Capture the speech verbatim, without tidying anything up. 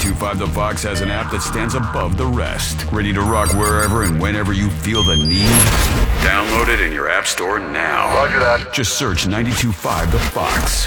ninety-two point five The Fox has an app that stands above the rest. Ready to rock wherever and whenever you feel the need? Download it in your app store now. Roger that. Just search ninety-two point five The Fox.